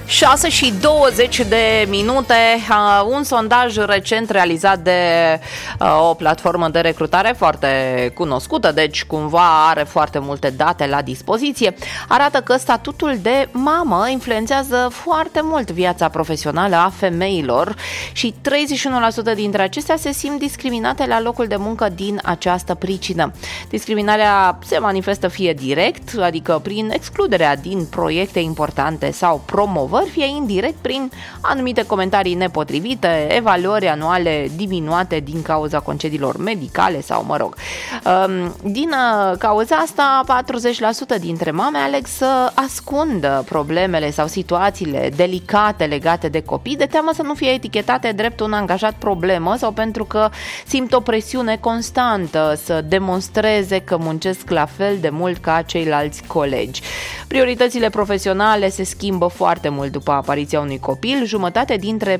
6:20. Un sondaj recent realizat de o platformă de recrutare foarte cunoscută, deci cumva are foarte multe date la dispoziție, arată că statutul de mamă influențează foarte mult viața profesională a femeilor și 31% dintre acestea se simt discriminate la locul de muncă din această pricină. Discriminarea se manifestă fie direct, adică prin excluderea din proiecte importante sau promovări, fie indirect prin anumite comentarii nepotrivite, evaluări anuale diminuate din cauza concediilor medicale sau, din cauza asta 40% dintre mame aleg să ascundă problemele sau situațiile delicate legate de copii de teamă să nu fie etichetate drept un angajat problemă sau pentru că simt o presiune constantă să demonstreze că muncesc la fel de mult ca ceilalți colegi. Prioritățile profesionale se schimbă foarte mult după apariția unui copil. Jumătate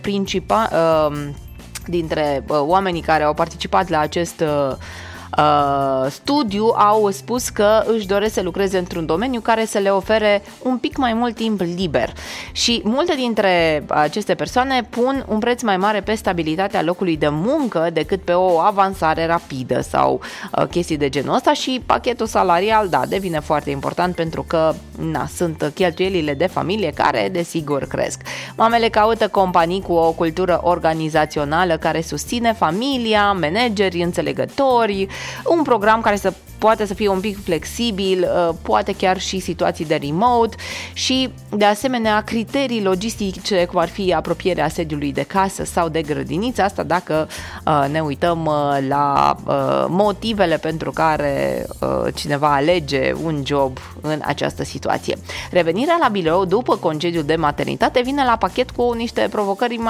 dintre oamenii care au participat la acest studiu au spus că își doresc să lucreze într-un domeniu care să le ofere un pic mai mult timp liber și multe dintre aceste persoane pun un preț mai mare pe stabilitatea locului de muncă decât pe o avansare rapidă sau chestii de genul ăsta și pachetul salarial, devine foarte important pentru că sunt cheltuielile de familie care desigur cresc. Mamele caută companii cu o cultură organizațională care susține familia, manageri înțelegători, un program care poate să fie un pic flexibil, poate chiar și situații de remote și, de asemenea, criterii logistice, cum ar fi apropierea sediului de casă sau de grădiniță, asta dacă ne uităm la motivele pentru care cineva alege un job în această situație. Revenirea la birou după concediul de maternitate vine la pachet cu niște provocări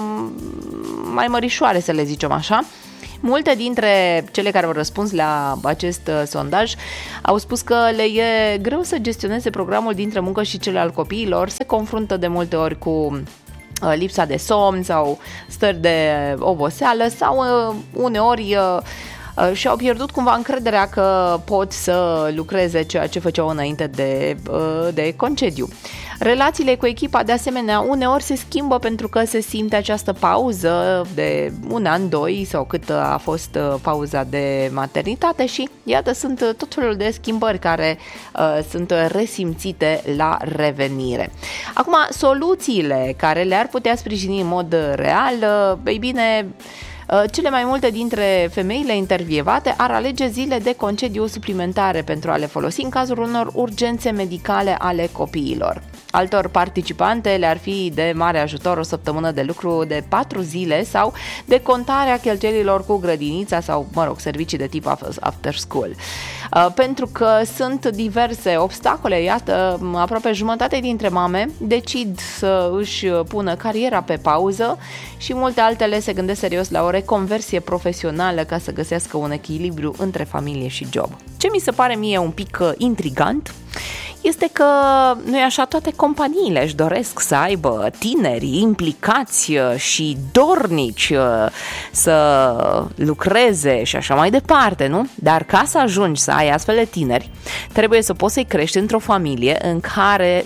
mai mărișoare, să le zicem așa. Multe dintre cele care au răspuns la acest sondaj au spus că le e greu să gestioneze programul dintre muncă și cel al copiilor, se confruntă de multe ori cu lipsa de somn sau stări de oboseală sau uneori și-au pierdut cumva încrederea că pot să lucreze ceea ce făceau înainte de concediu. Relațiile cu echipa, de asemenea, uneori se schimbă pentru că se simte această pauză de un an, doi sau cât a fost pauza de maternitate și iată, sunt tot felul de schimbări care sunt resimțite la revenire. Acum, soluțiile care le-ar putea sprijini în mod real, ei bine, cele mai multe dintre femeile intervievate ar alege zile de concediu suplimentare pentru a le folosi în cazul unor urgențe medicale ale copiilor. Altor participante le-ar fi de mare ajutor o săptămână de lucru de 4 zile sau de contarea cheltuielilor cu grădinița sau, servicii de tip after school. Pentru că sunt diverse obstacole, iată, aproape jumătate dintre mame decid să își pună cariera pe pauză și multe altele se gândesc serios la o reconversie profesională ca să găsească un echilibru între familie și job. Ce mi se pare mie un pic intrigant este că, nu-i așa, toate companiile își doresc să aibă tineri implicați și dornici să lucreze și așa mai departe, nu? Dar ca să ajungi să ai astfel de tineri, trebuie să poți să-i crești într-o familie în care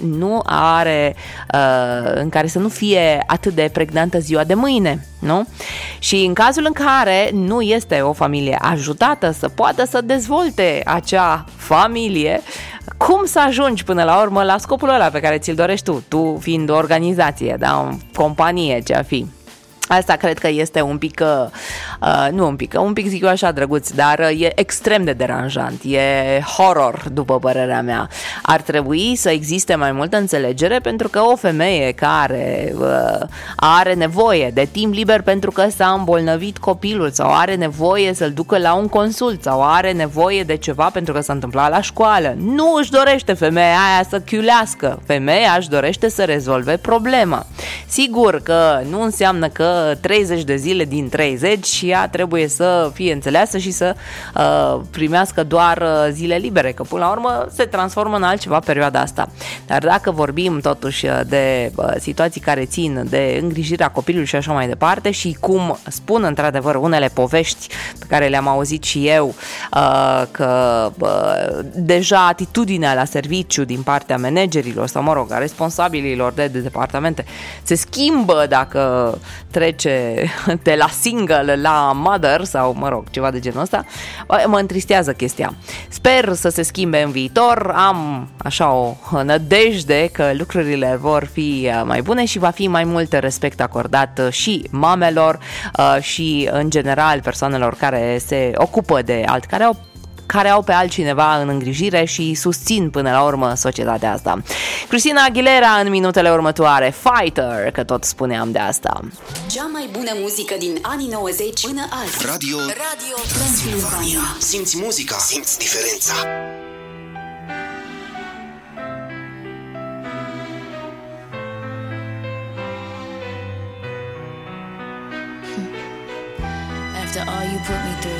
în care să nu fie atât de pregnantă ziua de mâine, nu? Și în cazul în care nu este o familie ajutată să poată să dezvolte acea familie, cum să ajungi până la urmă la scopul ăla pe care ți-l dorești tu fiind o organizație, o companie, ce-a fi? Asta cred că este un pic zic eu așa drăguț, dar e extrem de deranjant, e horror după părerea mea. Ar trebui să existe mai multă înțelegere pentru că o femeie care are nevoie de timp liber pentru că s-a îmbolnăvit copilul sau are nevoie să-l ducă la un consult sau are nevoie de ceva pentru că s-a întâmplat la școală, nu își dorește femeia aia să chiulească, femeia își dorește să rezolve problema. Sigur că nu înseamnă că muncă 30 de zile din 30 și ea trebuie să fie înțeleasă și să primească doar zile libere, că până la urmă se transformă în altceva perioada asta. Dar dacă vorbim totuși de situații care țin de îngrijirea copilului și așa mai departe și cum spun într-adevăr unele povești pe care le-am auzit și eu, că deja atitudinea la serviciu din partea managerilor sau, mă rog, a responsabililor de departamente se schimbă dacă trece de la single la mother sau, mă rog, ceva de genul ăsta, mă întristează chestia. Sper să se schimbe în viitor, am așa o nădejde că lucrurile vor fi mai bune și va fi mai mult respect acordat și mamelor și în general persoanelor care se ocupă de care au pe altcineva în îngrijire și susțin până la urmă societatea asta. Christina Aguilera în minutele următoare, Fighter, că tot spuneam de asta. Cea mai bună muzică din anii 90 până azi. Radio Transilvania. Simți muzica, simți diferența.